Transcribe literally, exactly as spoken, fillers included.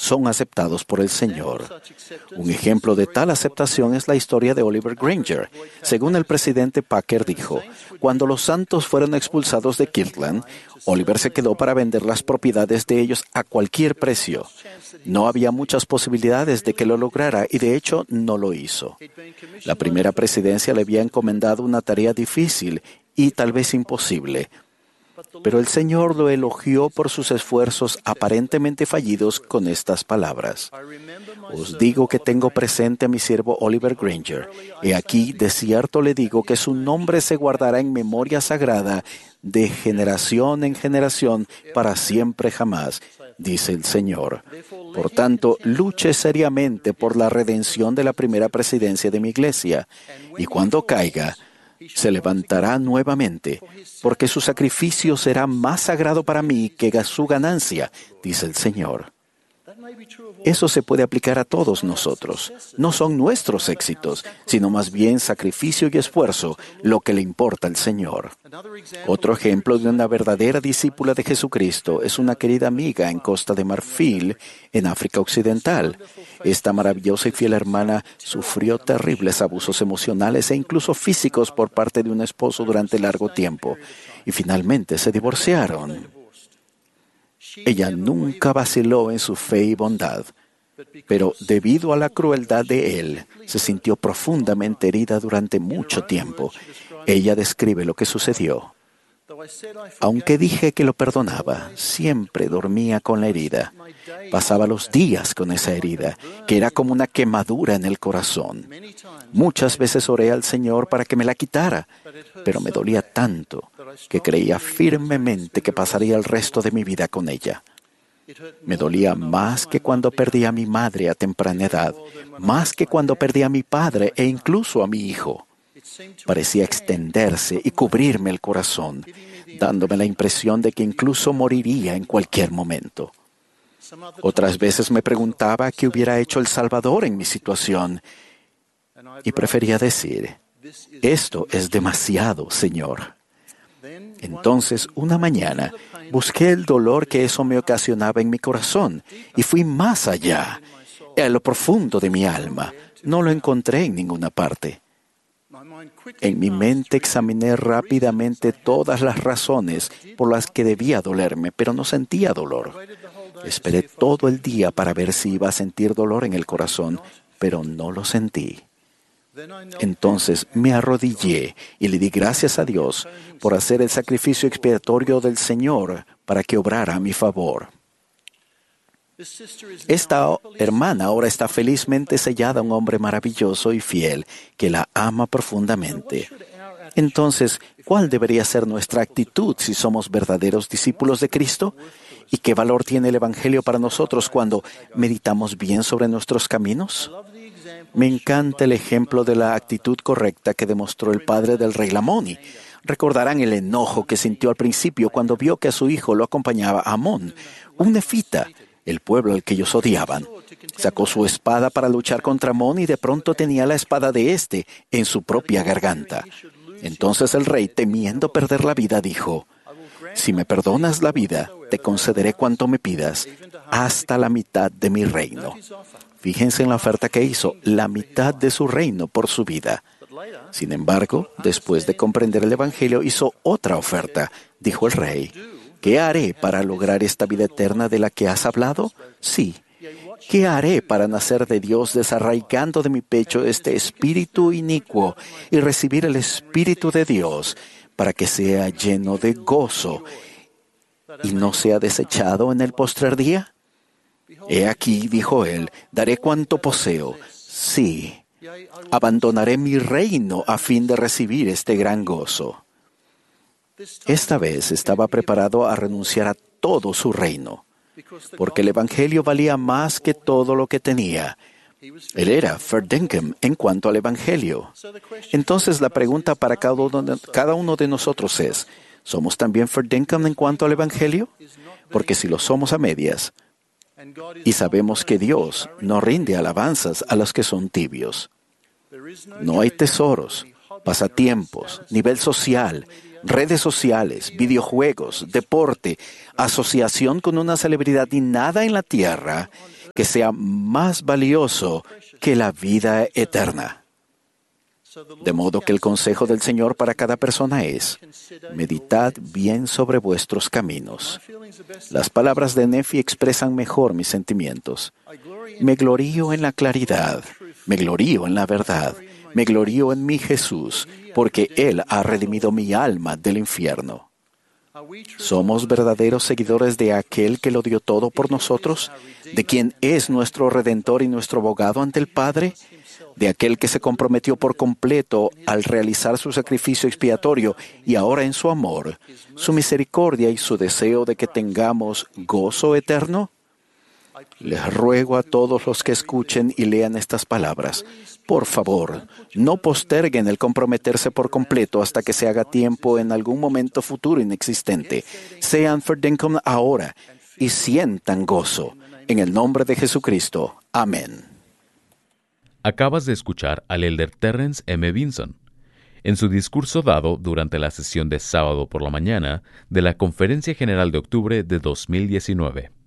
son aceptados por el Señor. Un ejemplo de tal aceptación es la historia de Oliver Granger. Según el presidente Packer dijo, cuando los santos fueron expulsados de Kirtland, Oliver se quedó para vender las propiedades de ellos a cualquier precio. No había muchas posibilidades de que lo lograra y de hecho no lo hizo. La primera presidencia le había encomendado una tarea difícil y tal vez imposible. Pero el Señor lo elogió por sus esfuerzos aparentemente fallidos con estas palabras. Os digo que tengo presente a mi siervo Oliver Granger. He aquí, de cierto le digo que su nombre se guardará en memoria sagrada de generación en generación para siempre jamás, dice el Señor. Por tanto, luche seriamente por la redención de la primera presidencia de mi iglesia. Y cuando caiga, se levantará nuevamente, porque su sacrificio será más sagrado para mí que su ganancia, dice el Señor. Eso se puede aplicar a todos nosotros. No son nuestros éxitos, sino más bien sacrificio y esfuerzo lo que le importa al Señor. Otro ejemplo de una verdadera discípula de Jesucristo es una querida amiga en Costa de Marfil, en África Occidental. Esta maravillosa y fiel hermana sufrió terribles abusos emocionales e incluso físicos por parte de un esposo durante largo tiempo, y finalmente se divorciaron. Ella nunca vaciló en su fe y bondad, pero debido a la crueldad de él, se sintió profundamente herida durante mucho tiempo. Ella describe lo que sucedió. Aunque dije que lo perdonaba, siempre dormía con la herida. Pasaba los días con esa herida, que era como una quemadura en el corazón. Muchas veces oré al Señor para que me la quitara, pero me dolía tanto que creía firmemente que pasaría el resto de mi vida con ella. Me dolía más que cuando perdí a mi madre a temprana edad, más que cuando perdí a mi padre e incluso a mi hijo. Parecía extenderse y cubrirme el corazón, dándome la impresión de que incluso moriría en cualquier momento. Otras veces me preguntaba qué hubiera hecho el Salvador en mi situación, y prefería decir, esto es demasiado, Señor. Entonces, una mañana, busqué el dolor que eso me ocasionaba en mi corazón y fui más allá, a lo profundo de mi alma. No lo encontré en ninguna parte. En mi mente examiné rápidamente todas las razones por las que debía dolerme, pero no sentía dolor. Esperé todo el día para ver si iba a sentir dolor en el corazón, pero no lo sentí. Entonces me arrodillé y le di gracias a Dios por hacer el sacrificio expiatorio del Señor para que obrara a mi favor. Esta hermana ahora está felizmente sellada a un hombre maravilloso y fiel que la ama profundamente. Entonces, ¿cuál debería ser nuestra actitud si somos verdaderos discípulos de Cristo? ¿Y qué valor tiene el Evangelio para nosotros cuando meditamos bien sobre nuestros caminos? Me encanta el ejemplo de la actitud correcta que demostró el padre del rey Lamoni. Recordarán el enojo que sintió al principio cuando vio que a su hijo lo acompañaba Amón, un nefita, el pueblo al que ellos odiaban. Sacó su espada para luchar contra Amón y de pronto tenía la espada de éste en su propia garganta. Entonces el rey, temiendo perder la vida, dijo, «Si me perdonas la vida, te concederé cuanto me pidas, hasta la mitad de mi reino». Fíjense en la oferta que hizo, la mitad de su reino por su vida. Sin embargo, después de comprender el Evangelio, hizo otra oferta. Dijo el rey, ¿qué haré para lograr esta vida eterna de la que has hablado? Sí. ¿Qué haré para nacer de Dios desarraigando de mi pecho este espíritu inicuo y recibir el Espíritu de Dios para que sea lleno de gozo y no sea desechado en el postrer día? He aquí, dijo él, daré cuanto poseo. Sí, abandonaré mi reino a fin de recibir este gran gozo. Esta vez estaba preparado a renunciar a todo su reino, porque el Evangelio valía más que todo lo que tenía. Él era Verdinkham en cuanto al Evangelio. Entonces la pregunta para cada uno de, cada uno de nosotros es, ¿somos también Verdinkham en cuanto al Evangelio? Porque si lo somos a medias, y sabemos que Dios no rinde alabanzas a los que son tibios. No hay tesoros, pasatiempos, nivel social, redes sociales, videojuegos, deporte, asociación con una celebridad y nada en la tierra que sea más valioso que la vida eterna. De modo que el consejo del Señor para cada persona es: meditad bien sobre vuestros caminos. Las palabras de Nefi expresan mejor mis sentimientos. Me glorío en la claridad, me glorío en la verdad, me glorío en mi Jesús, porque Él ha redimido mi alma del infierno. ¿Somos verdaderos seguidores de aquel que lo dio todo por nosotros? ¿De quien es nuestro Redentor y nuestro abogado ante el Padre? ¿De aquel que se comprometió por completo al realizar su sacrificio expiatorio y ahora en su amor, su misericordia y su deseo de que tengamos gozo eterno? Les ruego a todos los que escuchen y lean estas palabras: por favor, no posterguen el comprometerse por completo hasta que se haga tiempo en algún momento futuro inexistente. Sean Verdenken ahora y sientan gozo. En el nombre de Jesucristo. Amén. Acabas de escuchar al elder Terrence M. Vinson en su discurso dado durante la sesión de sábado por la mañana de la Conferencia General de Octubre de dos mil diecinueve.